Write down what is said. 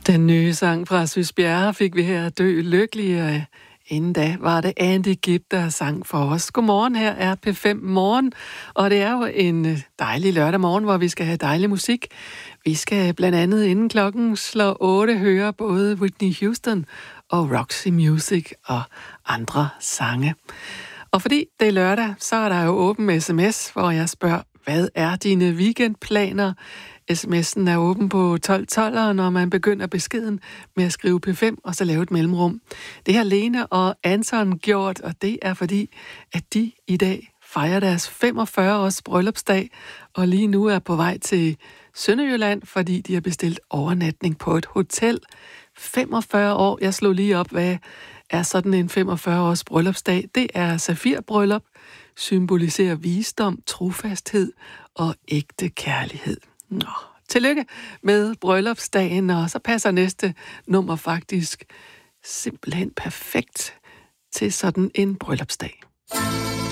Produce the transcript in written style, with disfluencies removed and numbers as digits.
Den nye sang fra Sys Bjerre fik vi her Dø Lykkelig, og inden da var det Andy Gibb, der sang for os. Godmorgen, her er P5 Morgen, og det er jo en dejlig lørdag morgen, hvor vi skal have dejlig musik. Vi skal blandt andet inden klokken slår 8 høre både Whitney Houston og Roxy Music og andre sange. Og fordi det er lørdag, så er der jo åben sms, hvor jeg spørger, hvad er dine weekendplaner? SMS'en er åben på 1212, når man begynder beskeden med at skrive P5 og så lave et mellemrum. Det har Lene og Anton gjort, og det er fordi, at de i dag fejrer deres 45-års bryllupsdag, og lige nu er på vej til Sønderjylland, fordi de har bestilt overnatning på et hotel. 45 år, jeg slog lige op, hvad er sådan en 45-års bryllupsdag? Det er safirbryllup, symboliserer visdom, trofasthed og ægte kærlighed. Nå, tillykke med bryllupsdagen, og så passer næste nummer faktisk simpelthen perfekt til sådan en bryllupsdag.